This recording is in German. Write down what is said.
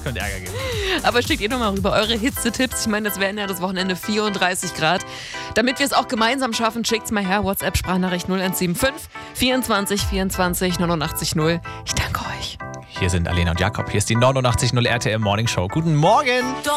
könnte Ärger geben. Aber schickt ihr nochmal rüber eure Hitze-Tipps. Ich meine, das wären ja das Wochenende 34 Grad. Damit wir es auch gemeinsam schaffen, schickt's mal her. WhatsApp-Sprachnachricht 0175 24 24 89 0. Ich danke euch. Hier sind Alena und Jakob. Hier ist die 89.0 RTL Morning Show. Guten Morgen!